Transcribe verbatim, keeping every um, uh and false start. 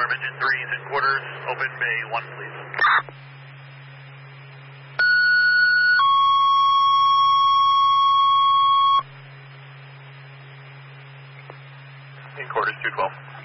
Affirm, engine three is in quarters, open bay one, please. In quarters, two twelve.